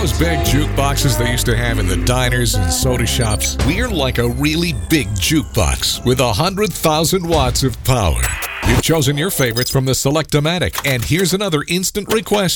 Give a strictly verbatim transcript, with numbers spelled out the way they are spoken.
those big jukeboxes they used to have in the diners and soda shops? We're like a really big jukebox with one hundred thousand watts of power. You've chosen your favorites from the Select-O-Matic, and here's another instant request